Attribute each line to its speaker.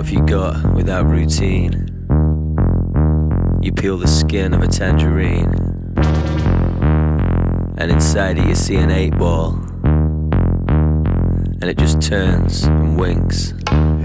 Speaker 1: What have you got without routine? You peel the skin of a tangerine, and inside it you see an 8-ball, and it just turns and winks.